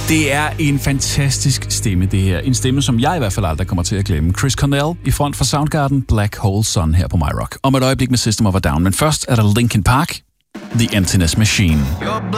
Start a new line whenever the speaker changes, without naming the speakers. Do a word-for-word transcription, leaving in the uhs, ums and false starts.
Det er en fantastisk stemme, det her. En stemme, som jeg i hvert fald aldrig kommer til at glemme. Chris Cornell i front for Soundgarden, Black Hole Sun her på My Rock. Om et øjeblik med System of a Down, men først er der Linkin Park, The Emptiness Machine.